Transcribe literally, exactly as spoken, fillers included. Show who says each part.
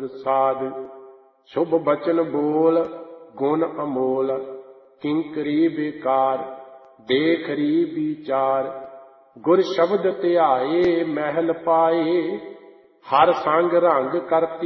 Speaker 1: ਪ੍ਰਸਾਦ। ਸ਼ੁਭ ਬਚਨ ਬੋਲ ਗੁਣ ਅਮੋਲ, ਕਿੰਕਰੀ ਬੇਕਾਰ ਦੇਖ ਰੀ ਵਿਚਾਰ। ਗੁਰ ਸ਼ਬਦ ਧਿਆਏ ਮਹਿਲ ਪਾਏ, ਹਰ ਸੰਗ ਰੰਗ ਕਰਤੀ